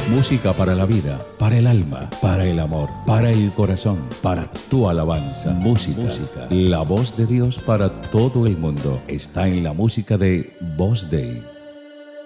Música para la vida, para el alma, para el amor, para el corazón, para tu alabanza. Música. La voz de Dios para todo el mundo está en la música de Voz Day.